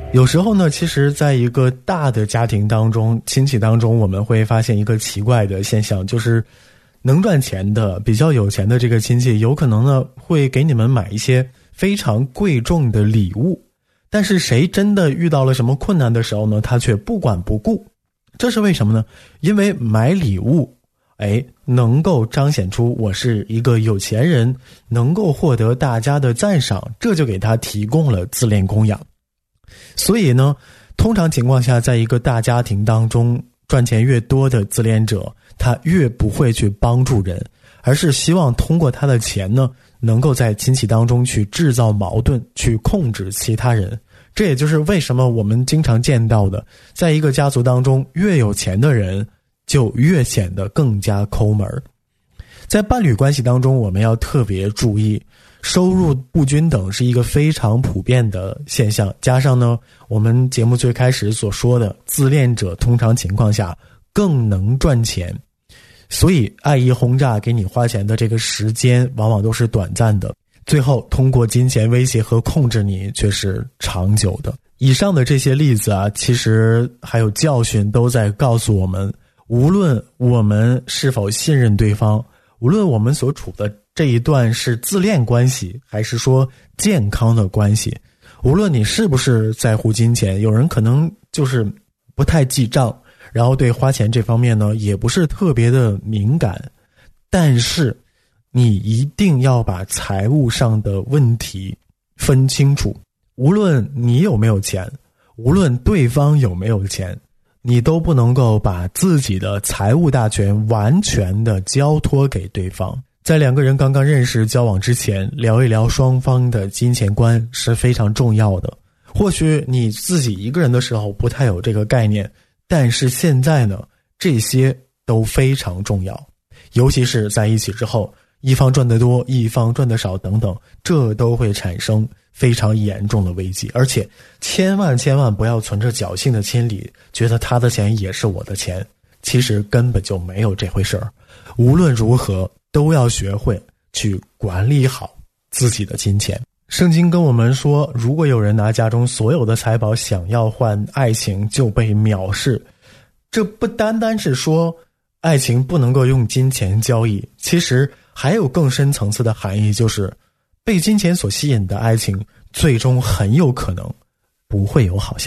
有时候呢，其实在一个大的家庭当中，亲戚当中，我们会发现一个奇怪的现象，就是能赚钱的比较有钱的这个亲戚，有可能呢会给你们买一些非常贵重的礼物，但是谁真的遇到了什么困难的时候呢，他却不管不顾。这是为什么呢？因为买礼物能够彰显出我是一个有钱人，能够获得大家的赞赏，这就给他提供了自恋供养。所以呢，通常情况下，在一个大家庭当中，赚钱越多的自恋者，他越不会去帮助人，而是希望通过他的钱呢，能够在亲戚当中去制造矛盾，去控制其他人。这也就是为什么我们经常见到的，在一个家族当中，越有钱的人就越显得更加抠门。在伴侣关系当中，我们要特别注意，收入不均等是一个非常普遍的现象，加上呢，我们节目最开始所说的，自恋者通常情况下更能赚钱，所以爱意轰炸给你花钱的这个时间往往都是短暂的，最后通过金钱威胁和控制你却是长久的。以上的这些例子啊，其实还有教训都在告诉我们，无论我们是否信任对方，无论我们所处的这一段是自恋关系还是说健康的关系，无论你是不是在乎金钱，有人可能就是不太记账，然后对花钱这方面呢也不是特别的敏感，但是你一定要把财务上的问题分清楚。无论你有没有钱，无论对方有没有钱，你都不能够把自己的财务大权完全的交托给对方。在两个人刚刚认识交往之前，聊一聊双方的金钱观是非常重要的。或许你自己一个人的时候不太有这个概念，但是现在呢，这些都非常重要。尤其是在一起之后，一方赚得多，一方赚得少等等，这都会产生非常严重的危机。而且千万不要存着侥幸的心理，觉得他的钱也是我的钱，其实根本就没有这回事儿。无论如何都要学会去管理好自己的金钱。圣经跟我们说，如果有人拿家中所有的财宝想要换爱情，就被藐视。这不单单是说爱情不能够用金钱交易，其实还有更深层次的含义，就是被金钱所吸引的爱情最终很有可能不会有好下场。